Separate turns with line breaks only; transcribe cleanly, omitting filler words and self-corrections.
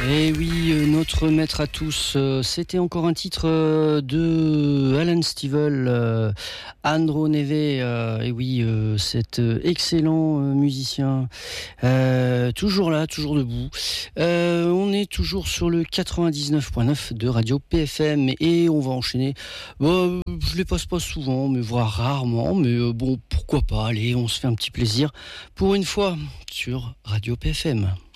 Et oui, notre maître à tous, c'était encore un titre de Alan Stivell, Andro Neve, et oui, cet excellent musicien, toujours là, toujours debout. On est toujours sur le 99.9 de Radio PFM et on va enchaîner. Je les passe pas souvent, mais voire rarement, mais bon, pourquoi pas, allez, on se fait un petit plaisir pour une fois sur Radio PFM.